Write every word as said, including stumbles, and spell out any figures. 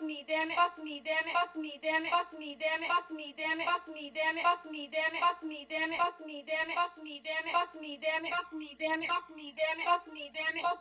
me, damn it, fuck me, damn it, fuck me, damn it, fuck me, damn it, fuck me, damn it, fuck me, damn it, fuck me, damn it, fuck me, damn it, fuck me, damn it, fuck me, damn it, fuck me, damn it, fuck me, damn it, fuck me, damn it, fuck me, damn it, fuck